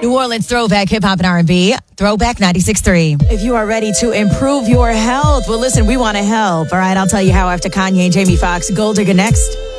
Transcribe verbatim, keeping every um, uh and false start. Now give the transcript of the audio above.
New Orleans throwback hip hop and R and B. Throwback ninety-six point three. If you are ready to improve your health, well, listen, we want to help. All right, I'll tell you how after Kanye and Jamie Foxx. Gold Digger next.